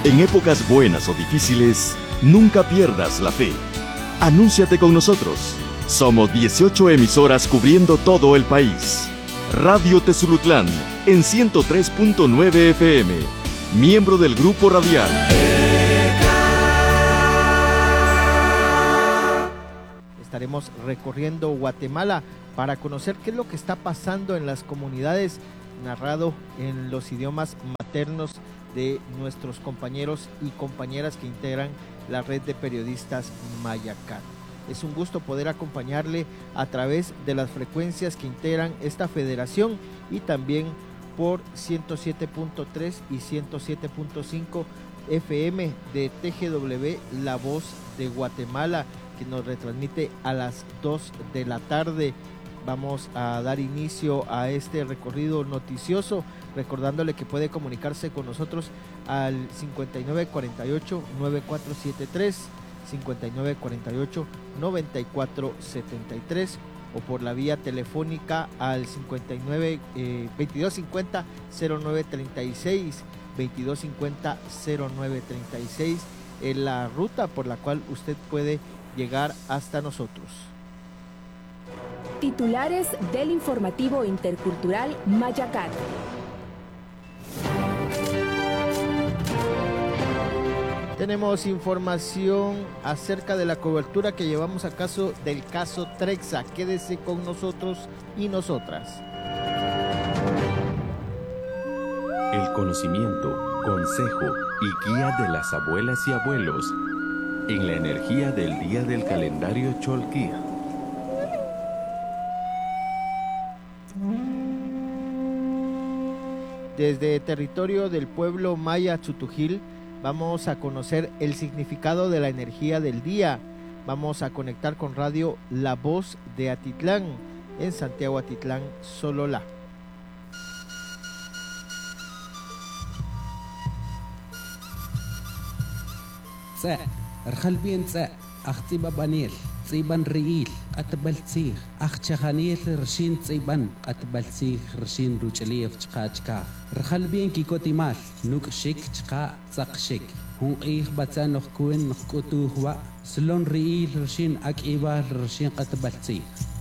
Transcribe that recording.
En épocas buenas o difíciles, nunca pierdas la fe. Anúnciate con nosotros. Somos 18 emisoras cubriendo todo el país. Radio Tezulutlán en 103.9 FM. Miembro del Grupo Radial. Estaremos recorriendo Guatemala para conocer qué es lo que está pasando en las comunidades, narrado en los idiomas maternos de nuestros compañeros y compañeras que integran la red de periodistas Mayacat. Es un gusto poder acompañarle a través de las frecuencias que integran esta federación y también por 107.3 y 107.5 FM de TGW La Voz de Guatemala, que nos retransmite a las 2 de la tarde. Vamos a dar inicio a este recorrido noticioso, recordándole que puede comunicarse con nosotros al 5948-9473, 5948-9473, o por la vía telefónica al 2250-0936, 2250-0936, en la ruta por la cual usted puede llegar hasta nosotros. Titulares del informativo intercultural Mayacat. Tenemos información acerca de la cobertura que llevamos a cabo del caso Trexa. Quédese con nosotros y nosotras. El conocimiento, consejo y guía de las abuelas y abuelos en la energía del día del calendario Cholquí. Desde territorio del pueblo maya Tzutujil, vamos a conocer el significado de la energía del día. Vamos a conectar con Radio La Voz de Atitlán, en Santiago Atitlán, Sololá. أختي بانيل صيبان رييل أتبلتيخ أخشخانيل رشين صيبان أتبلتيخ رشين روشليف تشقا رخل بين كيكو تيمال نوك شيك تشقا ساق هون إيخ باتان نخكوين نخكوتوه سلون رييل رشين أكيبال رشين أتبلتيخ